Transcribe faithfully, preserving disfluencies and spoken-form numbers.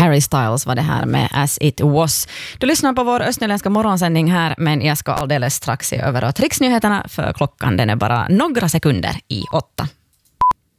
Harry Styles var det här med As It Was. Du lyssnar på vår östnyländska morgonsändning här, men jag ska alldeles strax se över att riksnyheterna för klockan den är bara några sekunder i åtta.